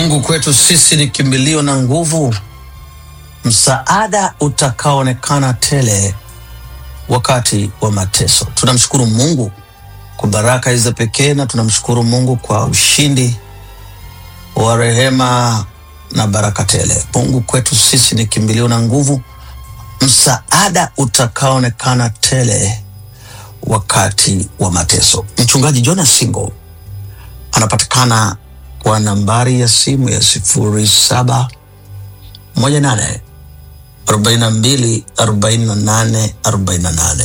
Mungu kwetu sisi ni kimbilio na nguvu, msaada utakaoonekana tele wakati wa mateso. Tunamshukuru Mungu kwa baraka hizo pekee, na tunamshukuru Mungu kwa ushindi wa rehema na baraka tele. Mungu kwetu sisi ni kimbilio na nguvu, msaada utakaoonekana tele wakati wa mateso. Mchungaji Jonas Singo anapatikana kwa nambari ya simu ya 0718424848.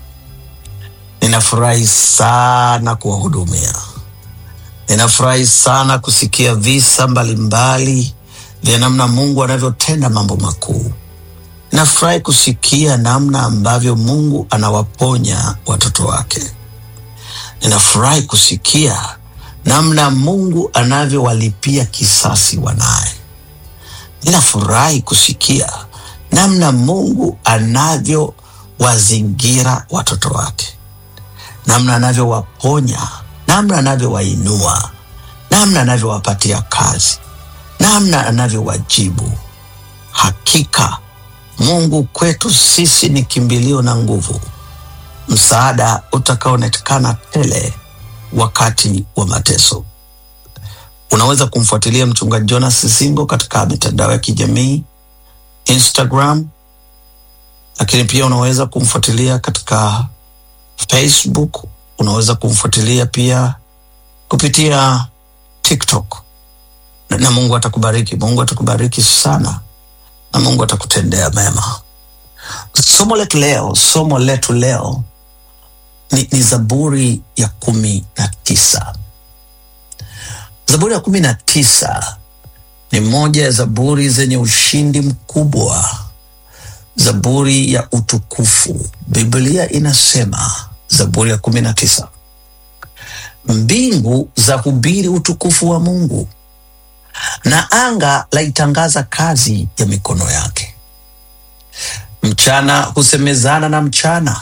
Ninafurahi sana kuwahudumia. Ninafurahi sana kusikia visa mbalimbali vya namna Mungu anavyotenda mambo makuu. Ninafurahi kusikia namna ambavyo Mungu anawaponya watoto wake. Ninafurahi kusikia namna Mungu anavyowalipia kisasi wanaye. Ninafurahi kusikia namna Mungu anavyowazingira watoto wake, namna anavyowaponya, namna anavyowainua, namna anavyowapatia kazi, namna anavyowajibu. Hakika Mungu kwetu sisi ni kimbilio na nguvu, msaada utakaoonekana tele wakati wa mateso. Unaweza kumfuatilia mchungaji Jonas Singo katika mitandao ya kijamii, Instagram, lakini pia unaweza kumfuatilia katika Facebook, unaweza kumfuatilia pia kupitia TikTok. Na Mungu atakubariki, Mungu atakubariki sana, na Mungu atakutendea mema. Somo letu leo ni Zaburi ya 19. Zaburi ya 19 ni moja ya zaburi zenye ushindi mkubwa, zaburi ya utukufu. Biblia inasema, Zaburi ya 19, mbingu za hubiri utukufu wa Mungu, na anga laitangaza kazi ya mikono yake. Mchana husemezana na mchana,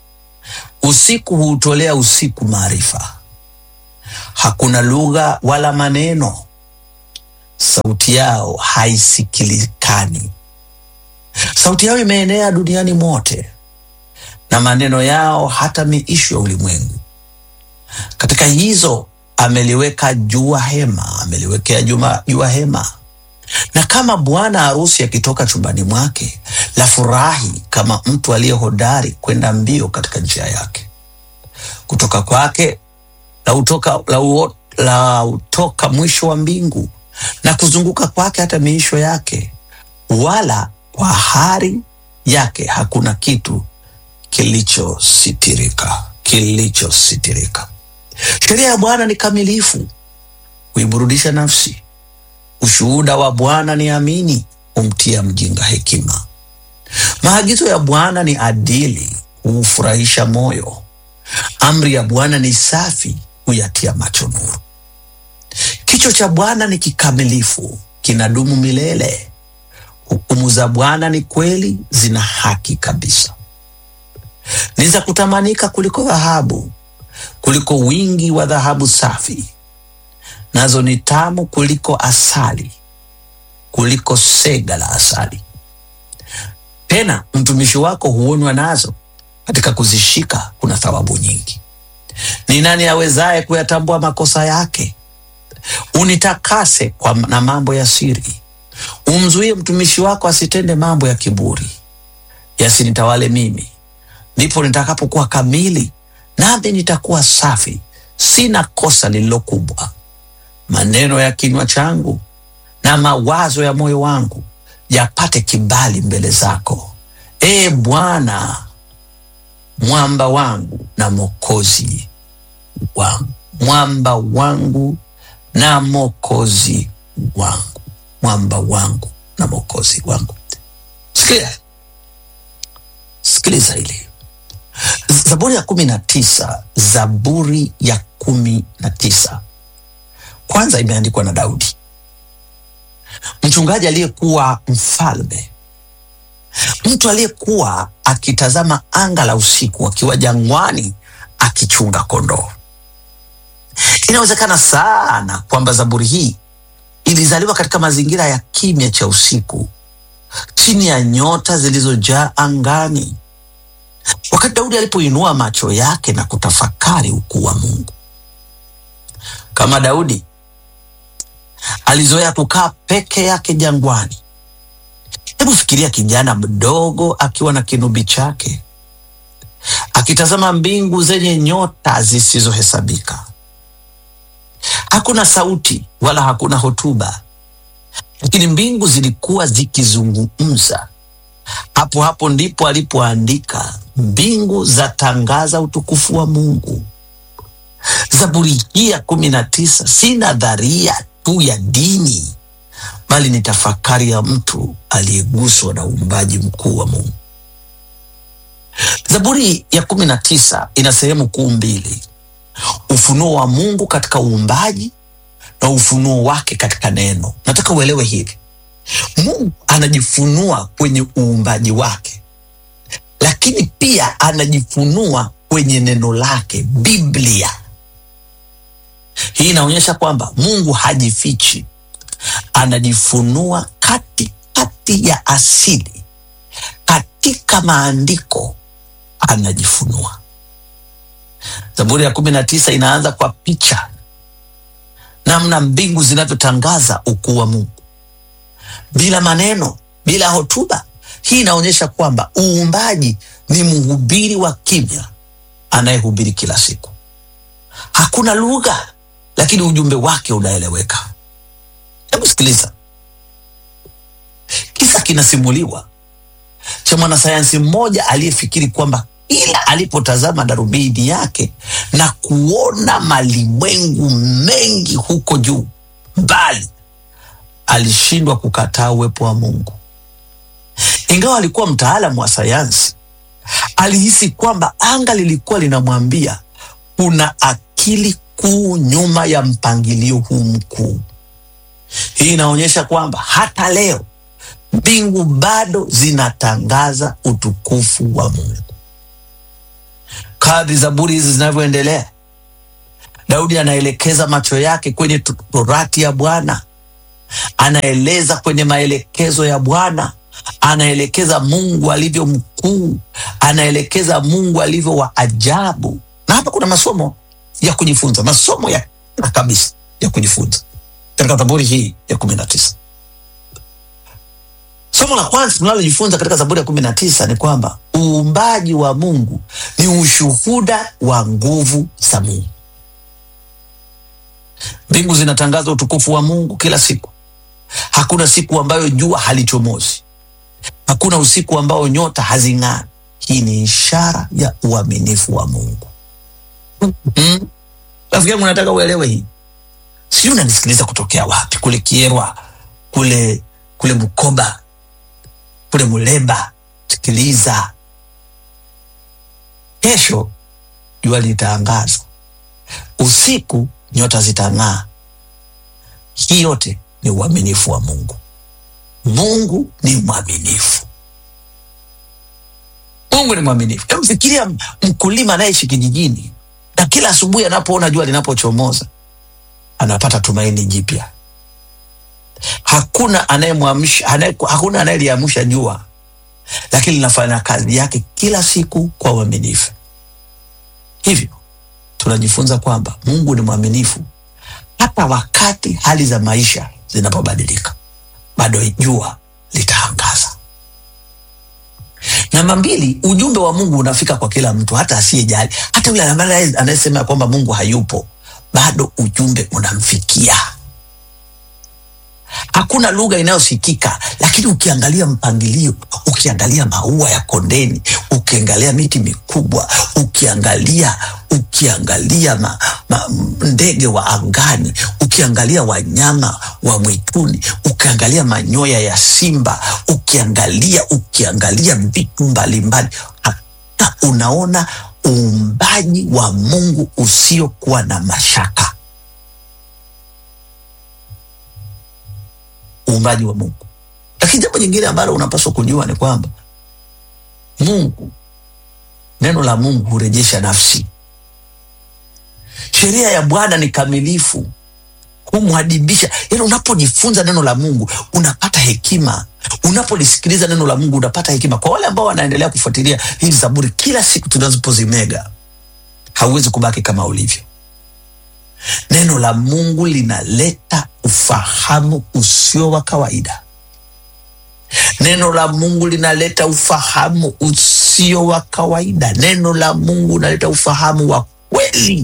usiku huutolea usiku maarifa. Hakuna lugha wala maneno, sauti yao haisikilikani. Sauti yao imeenea duniani mote, na maneno yao hata miisho ya ulimwengu. Katika hizo ameliwekea jua hema, na kama bwana harusi akitoka chumbani mwake, la furahi kama mtu aliye hodari kwenda mbio katika njia yake. Kutoka kwake la utoka mwisho wa mbingu, na kuzunguka kwake hata miisho yake, wala kwa hari yake hakuna kitu kilichositirika. Sheria ya Bwana ni kamilifu, huiburudisha nafsi. Ushuhuda wa Bwana ni amini, humtia mjinga hekima. Maagizo ya Bwana ni adili, hufurahisha moyo. Amri ya Bwana ni safi, huyatia macho nuru. Kicho cha Bwana ni kikamilifu, kinadumu milele. Hukumu za Bwana ni kweli, zina haki kabisa. Ni za kutamanika kuliko dhahabu, kuliko wingi wa dhahabu safi. Nazo ni tamu kuliko asali, kuliko sega la asali. Tena mtumishi wako huonywa nazo, katika kuzishika kuna thawabu nyingi. Ni nani awezaye kuyatambua makosa yake? Unitakase na mambo ya siri, umzuie mtumishi wako asitende mambo ya kiburi. Yasinitawale mimi, ndipo nitakapokuwa kamili, nami nitakuwa safi, sina kosa lililokubwa. Maneno ya kinywa changu na mawazo ya moyo wangu yapate kibali mbele zako, Ee Bwana, mwamba wangu na mwokozi wangu. Mwamba wangu na mwokozi wangu. Mwamba wangu na mwokozi wangu. Sikiliza hili. Zaburi ya 19. Zaburi ya 19 kwanza imeandikwa na Daudi, mchungaji aliyekuwa mfalme, mtu aliyekuwa akitazama anga la usiku akiwa jangwani akichunga kondoo. Inawezekana sana kwamba zaburi hii ilizaliwa katika mazingira ya kimya cha usiku, chini ya nyota zilizojaa angani. Wakati Daudi alipoinua macho yake na kutafakari ukuu wa Mungu. Kama Daudi alizoea kukaa peke yake jangwani, hebu fikiria kijana mdogo akiwa na kinubi chake, akitazama mbingu zenye nyota zisizohesabika. Hakuna sauti wala hakuna hotuba, lakini mbingu zilikuwa zikizungumza. Hapo hapo ndipo alipoandika, mbingu zatangaza utukufu wa Mungu. Zaburi hii ya 19 si nadharia tu ya dini, bali ni tafakari ya mtu aliyeguswa na uumbaji mkuu wa Mungu. Zaburi ya 19 ina sehemu kuu mbili: ufunuo wa Mungu katika uumbaji na ufunuo wake katika neno. Nataka uelewe hivi: Mungu anajifunua kwenye uumbaji wake, lakini pia anajifunua kwenye neno lake, Biblia. Hii inaonyesha kwamba Mungu hajifichi, anajifunua katikati ya asili. Katika maandiko anajifunua. Zaburi ya 19 inaanza kwa picha, namna mbingu zinavyotangaza ukuu wa Mungu, bila maneno, bila hotuba. Hii inaonyesha kwamba uumbaji ni mhubiri wa kimya anayehubiri kila siku. Hakuna lugha, lakini ujumbe wake unaeleweka. Hebu sikiliza. Kisa kinasimuliwa cha mwanasayansi mmoja aliyefikiri kwamba ila alipotazama darubini yake na kuona malimwengu mengi huko juu mbali, alishindwa kukataa uwepo wa Mungu. Ingawa alikuwa mtaalamu wa sayansi, alihisi kwamba anga lilikuwa linamwambia kuna akili kuu nyuma ya mpangilio huu mkuu. Hii inaonyesha kwamba hata leo mbingu bado zinatangaza utukufu wa Mungu. Kadri zaburi hizi zinavyoendelea, Daudi anaelekeza macho yake kwenye torati ya Bwana. Anaeleza kwenye maelekezo ya Bwana, anaelekeza Mungu alivyo mkuu, anaelekeza Mungu alivyo wa ajabu. Na hapa kuna masomo ya kujifunza, masomo ya kabisa ya kujifunza katika Zaburi hii ya 19. Somo la kwanza tunalojifunza katika Zaburi ya 19 ni kwamba uumbaji wa Mungu ni ushuhuda wa nguvu za Mungu. Mbingu zinatangaza utukufu wa Mungu kila siku. Hakuna siku ambayo jua halichomozi, hakuna usiku ambao nyota hazing'ani. Hii ni ishara ya uaminifu wa Mungu. Rafiki yangu, nataka uelewe hii. Sijui unanisikiliza kutokea wapi, kule Kierwa, kule Bukoba, kule Muleba. Sikiliza, kesho jua litaangaza, usiku nyota zitang'aa. Hii yote ni uaminifu wa Mungu. Mungu ni mwaminifu. Mungu ni mwaminifu. Hebu fikiria mkulima anayeishi kijijini, na kila asubuhi anapoona jua linapochomoza anapata tumaini jipya. Hakuna anayemwamsha, hakuna anayeliamsha jua, lakini linafanya kazi yake kila siku kwa uaminifu. Hivyo tunajifunza kwamba Mungu ni mwaminifu hata wakati hali za maisha zinapobadilika, bado jua litaangaza. Namba 2, ujumbe wa Mungu unafika kwa kila mtu, hata asiyejali. Hata yule anayesema kwamba Mungu hayupo, bado ujumbe unamfikia. Hakuna lugha inayosikika, lakini ukiangalia mpangilio, ukiangalia maua ya kondeni, ukiangalia miti mikubwa, ukiangalia ndege wa angani, ukiangalia wanyama wa mwituni, ukiangalia manyoya ya simba, ukiangalia vitu mbalimbali, hata unaona uumbaji wa Mungu usiokuwa na mashaka. Uumbaji wa Mungu. Lakini jambo jingine ambalo unapaswa kujua ni kwamba Mungu, neno la Mungu hurejesha nafsi. Sheria ya Bwana ni kamilifu, kumwadibisha. Yaani unapojifunza neno la Mungu unapata hekima. Unapolisikiliza neno la Mungu unapata hekima. Kwa wale ambao wanaendelea kufuatilia hii Zaburi kila siku tunazopozimega, hauwezi kubaki kama ulivyo. Neno la Mungu linaleta ufahamu usio wa kawaida. Neno la Mungu linaleta ufahamu usio wa kawaida. Neno la Mungu linaleta ufahamu wa kweli.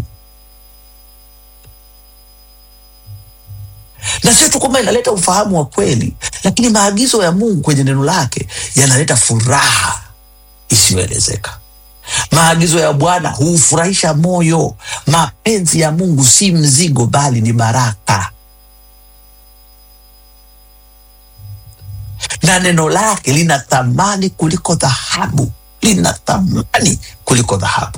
Na sio tu kwamba inaleta ufahamu wa kweli, lakini maagizo ya Mungu kwenye neno lake yanaleta furaha isiyoelezeka. Maagizo ya Bwana hufurahisha moyo. Mapenzi ya Mungu si mzigo bali ni baraka. Na neno lake lina thamani kuliko dhahabu. Lina thamani kuliko dhahabu.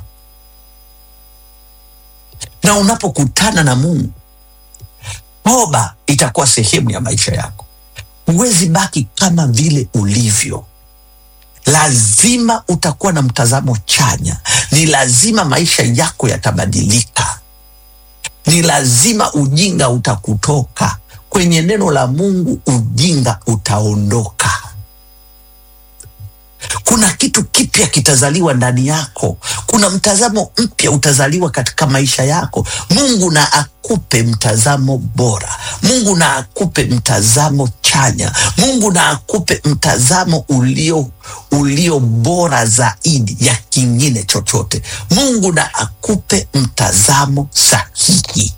Na unapokutana na Mungu, toba itakuwa sehemu ya maisha yako. Huwezi baki kama vile ulivyo. Lazima utakuwa na mtazamo chanya. Ni lazima maisha yako yatabadilika. Ni lazima ujinga utakutoka. Kwenye neno la Mungu ujinga utaondoka. Kuna kitu kipya kitazaliwa ndani yako. Kuna mtazamo mpya utazaliwa katika maisha yako. Mungu na akupe mtazamo bora. Mungu na akupe mtazamo chanya. Mungu na akupe mtazamo ulio bora zaidi ya kingine chochote. Mungu na akupe mtazamo sahihi.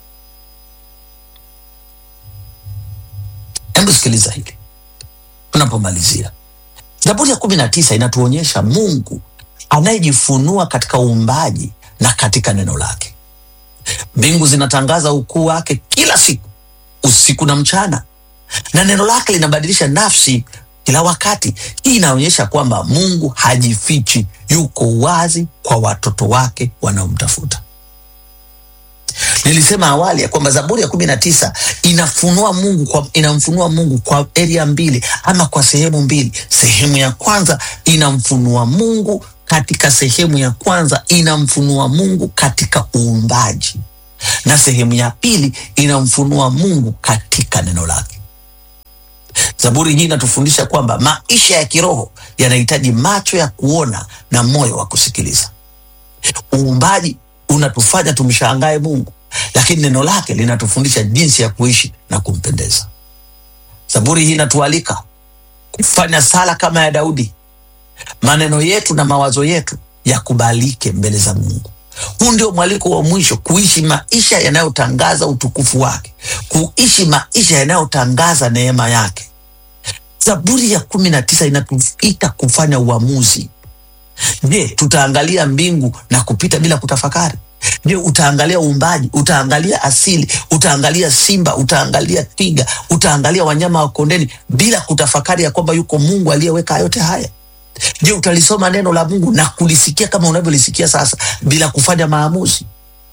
Hebu sikiliza hili tunapomalizia. Zaburi ya 19 inatuonyesha Mungu anayejifunua katika uumbaji na katika neno lake. Mbingu zinatangaza ukuu wake kila siku, usiku na mchana, na neno lake linabadilisha nafsi kila wakati. Hii inaonyesha kwamba Mungu hajifichi, yuko wazi kwa watoto wake wanaomtafuta. Nilisema awali ya kwamba Zaburi ya 19 inamfunua Mungu kwa area mbili ama kwa sehemu mbili. Sehemu ya kwanza inamfunua Mungu katika sehemu ya kwanza inamfunua Mungu katika uumbaji. Na sehemu ya pili inamfunua Mungu katika neno lake. Zaburi hii inatufundisha kwamba maisha ya kiroho yanahitaji macho ya kuona na moyo wa kusikiliza. Uumbaji unatufanya tumshangae Mungu, lakini neno lake linatufundisha jinsi ya kuishi na kumpendeza. Zaburi hii inatualika kufanya sala kama ya Daudi. Maneno yetu na mawazo yetu yakubalike mbele za Mungu. Huu ndio mwaliko wa mwisho, kuishi maisha yanayotangaza utukufu wake, kuishi maisha yanayotangaza neema yake. Zaburi ya 19 inatuita kufanya uamuzi. Je, tutaangalia mbingu na kupita bila kutafakari? Je, utaangalia uumbaji, utaangalia asili, utaangalia simba, utaangalia twiga, utaangalia wanyama wa kondeni bila kutafakari ya kwamba yuko Mungu aliyeweka yote haya? Je, utalisoma neno la Mungu na kulisikia kama unavyolisikia sasa bila kufanya maamuzi?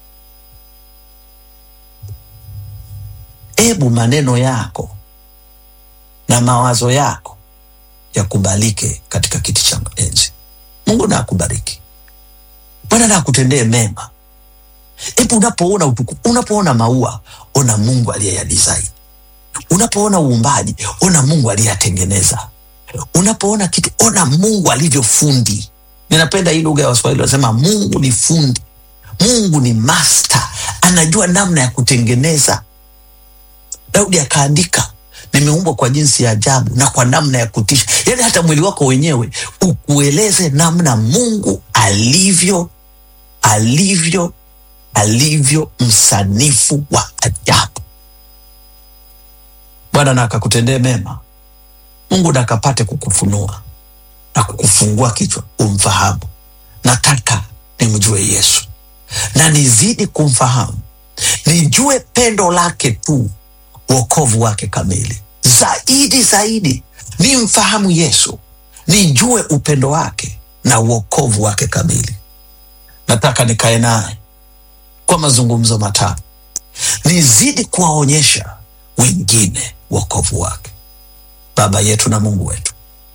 Ebu maneno yako na mawazo yako yakubalike katika kiti cha enzi. Mungu na akubariki. Bwana na akutendee mema. Ebu unapoona utukufu, unapoona maua, ona Mungu aliyeyadesign. Unapoona uumbaji, ona Mungu aliyeyatengeneza. Unapoona kitu, ona Mungu alivyofundi. Ninapenda hii lugha ya Waswahili, wanasema Mungu ni fundi. Mungu ni master, anajua namna ya kutengeneza. Daudi akaandika, nimeumbwa kwa jinsi ya ajabu na kwa namna ya kutisha. Yaani hata mwili wako wenyewe ukueleze namna Mungu alivyo msanifu wa ajabu. Bwana na akakutendee mema. Mungu na akapate kukufunua na kukufungua kichwa umfahamu. Nataka nimjue Yesu na nizidi kumfahamu. Nijue pendo lake tu, wokovu wake kamili. Zaidi nimfahamu Yesu, nijue upendo wake na wokovu wake kamili. Nataka nikae naye kwa mazungumzo matamu, nizidi kuwaonyesha wengine wokovu wake. Baba yetu na Mungu wetu,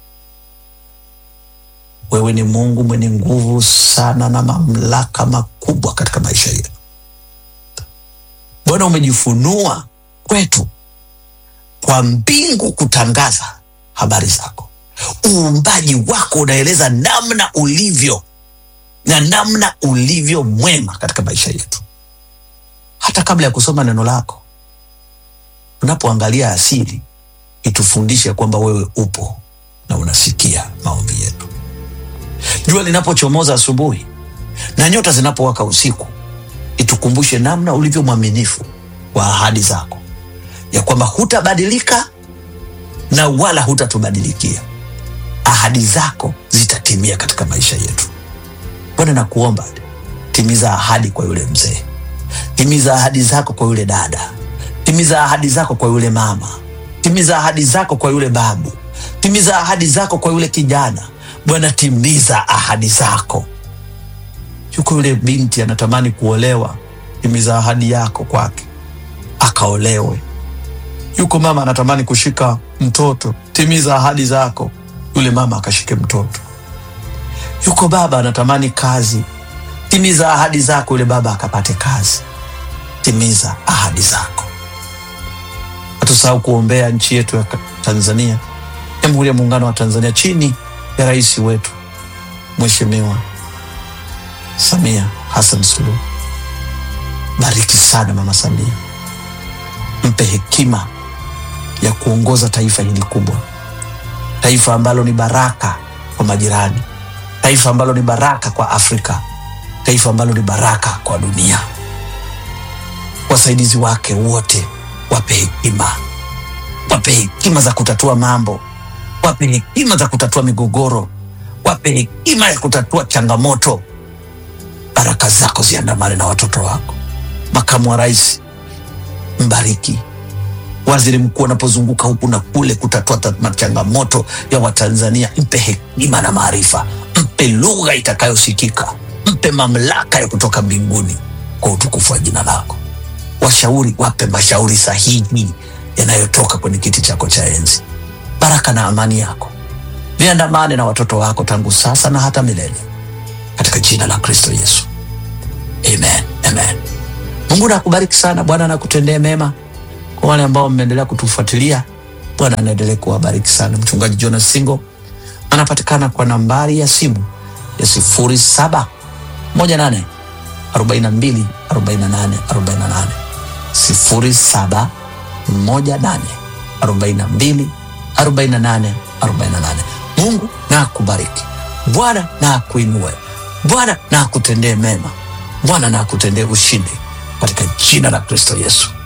wewe ni Mungu mwenye nguvu sana na mamlaka makubwa katika maisha yetu. Bwana, umejifunua kwetu kwa mbingu kutangaza habari zako. Uumbaji wako unaeleza namna ulivyo na namna ulivyo mwema katika maisha yetu. Hata kabla ya kusoma neno lako, unapoangalia asili, itufundishe kwamba wewe upo na unasikia maombi yetu. Jua linapochomoza asubuhi na nyota zinapowaka usiku, itukumbushe namna ulivyo mwaminifu wa ahadi zako, ya kwamba hutabadilika na wala hutatubadilikia. Ahadi zako zitatimia katika maisha yetu. Bwana, nakuomba timiza ahadi kwa yule mzee, timiza ahadi zako kwa yule dada, timiza ahadi zako kwa yule mama, timiza ahadi zako kwa yule babu, timiza ahadi zako kwa yule kijana. Bwana, timiza ahadi zako. Yuko yule binti anatamani kuolewa, timiza ahadi yako kwake akaolewe. Yuko mama anatamani kushika mtoto, timiza ahadi zako yule mama akashike mtoto. Yuko baba anatamani kazi, timiza ahadi zako yule baba akapate kazi. Timiza ahadi zako. Hatusahau kuombea nchi yetu ya Tanzania, Jamhuri ya Muungano wa Tanzania, chini ya rais wetu Mheshimiwa Samia Hassan Suluhu. Bariki sana Mama Samia, mpe hekima ya kuongoza taifa hili kubwa, taifa ambalo ni baraka kwa majirani, taifa ambalo ni baraka kwa Afrika, taifa ambalo ni baraka kwa dunia. Wasaidizi wake wote wape hekima, wape hekima za kutatua mambo, wape hekima za kutatua migogoro, wape hekima ya kutatua changamoto. Baraka zako ziandamane na watoto wako. Makamu wa rais, mbariki. Waziri mkuu anapozunguka huku na kule kutatua changamoto ya Watanzania, mpe hekima na maarifa, mpe lugha itakayosikika, mpe mamlaka ya kutoka mbinguni kwa utukufu wa jina lako. Washauri, wape mashauri sahihi yanayotoka kwenye kiti chako cha enzi. Baraka na amani yako viandamane na watoto wako tangu sasa na hata milele, katika jina la Kristo Yesu. Amen, amen. Mungu nakubariki sana. Bwana nakutendee mema. Kwa wale ambao mmeendelea kutufuatilia, Bwana anaendelee kuwabariki sana. Mchungaji Jonas Singo anapatikana kwa nambari ya simu ya 0718 42 48 48, 0718 42 48 48. Mungu na akubariki. Bwana na akuinue. Bwana na akutendee mema. Bwana na akutendee ushindi katika jina la Kristo Yesu.